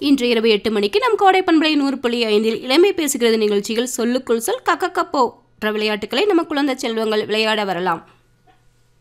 இன்று இரவு 8 மணிக்கு நம் கோடை பண்பலை 100.5 இளமை பேசுகிறது நிகழ்ச்சியில் சொல்லுக்குள் சொல் கக்கக்கப்போ விளையாட்டுகளை நம்ம குழந்தை செல்வங்கள் விளையாட வரலாம்.